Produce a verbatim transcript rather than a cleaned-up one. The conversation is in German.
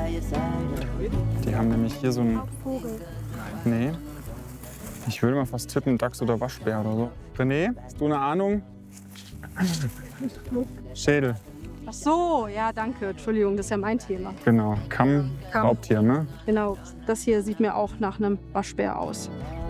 Die haben nämlich hier so ein... Vogel. Nee. Ich würde mal fast tippen, Dachs oder Waschbär oder so. René, hast du eine Ahnung? Schädel. Ach so, ja, danke. Entschuldigung, das ist ja mein Thema. Genau. Kamm, Kamm. Raubtier, ne? Genau, das hier sieht mir auch nach einem Waschbär aus.